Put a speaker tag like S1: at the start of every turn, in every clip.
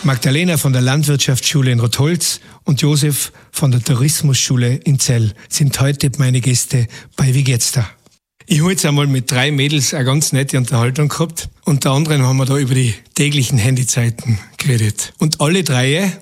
S1: Magdalena von der Landwirtschaftsschule in Rotholz und Josef von der Tourismusschule in Zell sind heute meine Gäste bei Wie geht's da? Ich habe jetzt einmal mit 3 Mädels eine ganz nette Unterhaltung gehabt. Unter anderem haben wir da über die täglichen Handyzeiten geredet. Und alle drei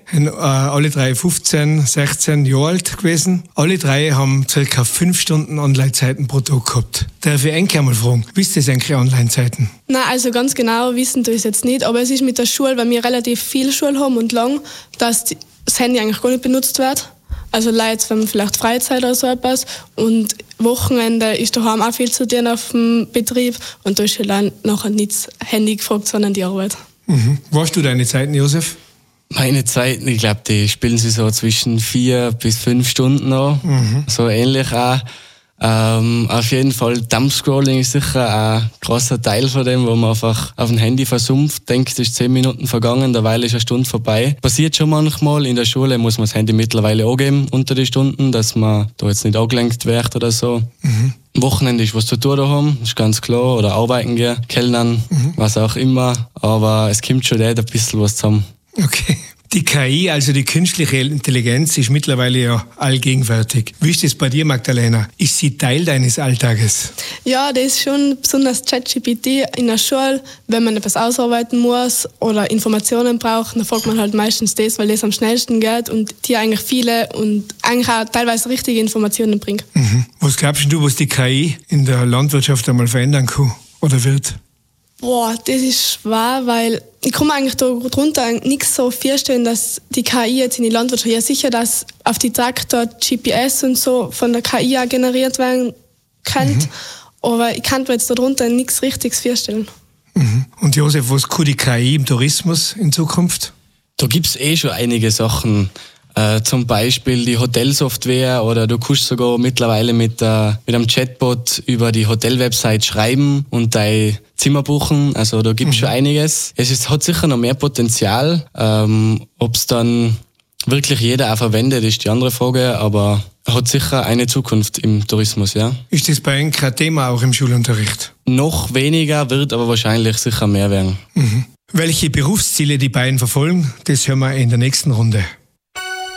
S1: 15, 16 Jahre alt gewesen. Alle 3 haben ca. 5 Stunden Online-Zeiten pro Tag gehabt. Darf ich eigentlich einmal fragen, wisst ihr eigentlich Online-Zeiten?
S2: Nein, also ganz genau wissen tue ich es jetzt nicht. Aber es ist mit der Schule, weil wir relativ viel Schule haben und lang, dass das Handy eigentlich gar nicht benutzt wird. Also Leute, wenn man vielleicht Freizeit oder so etwas. Und Wochenende ist daheim auch viel zu tun auf dem Betrieb. Und da ist dann nachher nicht das Handy gefragt, sondern die Arbeit.
S1: Mhm. Warst du deine Zeiten, Josef?
S3: Meine Zeiten, ich glaube, die spielen sie so zwischen 4 bis 5 Stunden an. So ähnlich auch. Auf jeden Fall, Dumpscrolling ist sicher ein krasser Teil von dem, wo man einfach auf dem Handy versumpft, denkt, es ist 10 Minuten vergangen, derweil ist eine Stunde vorbei. Passiert schon manchmal, in der Schule muss man das Handy mittlerweile angeben unter die Stunden, dass man da jetzt nicht angelenkt wird oder so. Am Wochenende ist was zu tun daheim, ist ganz klar, oder arbeiten gehen, Kellnern, was auch immer, aber es kommt schon ein bisschen was zusammen.
S1: Okay. Die KI, also die künstliche Intelligenz, ist mittlerweile ja allgegenwärtig. Wie ist das bei dir, Magdalena? Ist sie Teil deines Alltages?
S2: Ja, das ist schon besonders ChatGPT in der Schule. Wenn man etwas ausarbeiten muss oder Informationen braucht, dann fragt man halt meistens das, weil das am schnellsten geht und dir eigentlich viele und eigentlich auch teilweise richtige Informationen bringt.
S1: Was glaubst du, was die KI in der Landwirtschaft einmal verändern kann oder wird?
S2: Boah, das ist schwer, weil ich kann mir eigentlich darunter nichts so vorstellen, dass die KI jetzt in die Landwirtschaft, ja sicher, dass auf die Traktor GPS und so von der KI auch generiert werden kann, aber ich kann mir jetzt darunter nichts Richtiges vorstellen.
S1: Und Josef, was kann die KI im Tourismus in Zukunft?
S3: Da gibt's schon einige Sachen. Zum Beispiel die Hotelsoftware oder du kannst sogar mittlerweile mit einem Chatbot über die Hotelwebsite schreiben und dein Zimmer buchen. Also da gibt's schon einiges. Hat sicher noch mehr Potenzial. Ob's dann wirklich jeder auch verwendet, ist die andere Frage, aber hat sicher eine Zukunft im Tourismus, ja.
S1: Ist das bei Ihnen kein Thema auch im Schulunterricht?
S3: Noch weniger, wird aber wahrscheinlich sicher mehr werden.
S1: Welche Berufsziele die beiden verfolgen, das hören wir in der nächsten Runde.